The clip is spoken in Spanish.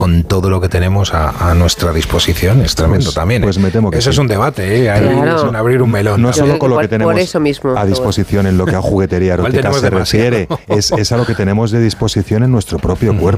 con todo lo que tenemos a nuestra disposición. Es tremendo también. Pues me temo que eso sí. es un debate, es un abrir un melón. No solo con lo que tenemos mismo, a disposición en lo que a juguería erótica se refiere, es a lo que tenemos de disposición en nuestro propio cuerpo.